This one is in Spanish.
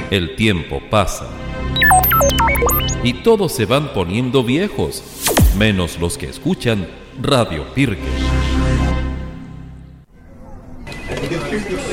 El tiempo pasa y todos se van poniendo viejos, menos los que escuchan Radio Pirque.